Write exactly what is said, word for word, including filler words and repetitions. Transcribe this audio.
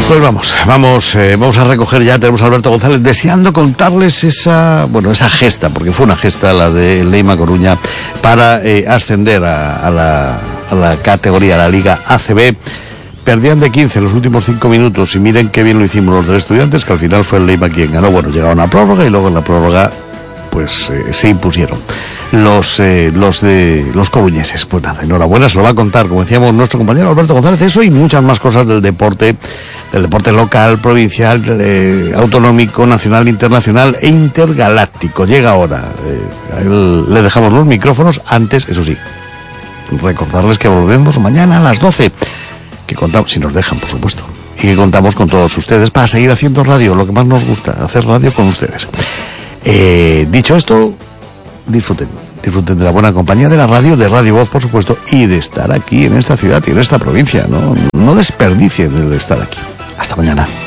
Pues vamos, vamos, eh, vamos a recoger ya, tenemos a Alberto González deseando contarles esa, bueno, esa gesta, porque fue una gesta la de Leima Coruña para eh, ascender a, a, la, a la categoría, a la Liga A C B. Perdían de quince los últimos cinco minutos y miren qué bien lo hicimos los de Estudiantes, que al final fue el Leima quien ganó. Bueno, llegaron a prórroga y luego en la prórroga pues eh, se impusieron los eh, los de los coruñeses. Pues nada, enhorabuena, se lo va a contar, como decíamos, nuestro compañero Alberto González, eso y muchas más cosas del deporte, del deporte local, provincial, eh, autonómico, nacional, internacional e intergaláctico. Llega ahora, eh, a él le dejamos los micrófonos. Antes, eso sí, recordarles que volvemos mañana a las doce, que contamos, si nos dejan, por supuesto, y que contamos con todos ustedes para seguir haciendo radio, lo que más nos gusta, hacer radio con ustedes. Eh, dicho esto, disfruten, disfruten de la buena compañía de la radio, de Radio Voz, por supuesto, y de estar aquí en esta ciudad y en esta provincia. No, no desperdicien el estar aquí. Hasta mañana.